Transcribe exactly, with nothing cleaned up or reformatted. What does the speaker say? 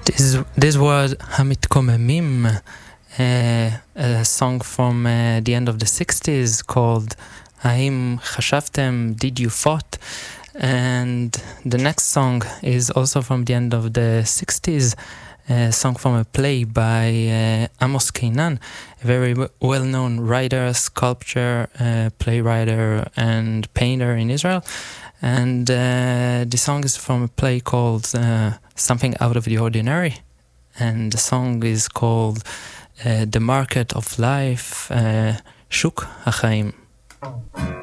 This, this was המתקוממים, uh, a song from uh, the end of the sixties called האם חשבתם, Did You Fought? And the next song is also from the end of the sixties, a song from a play by uh, Amos Keinan, a very w- well-known writer, sculptor, uh, playwright, and painter in Israel. And uh, the song is from a play called uh, Something Out of the Ordinary. And the song is called uh, The Market of Life, uh, Shuk HaChaim.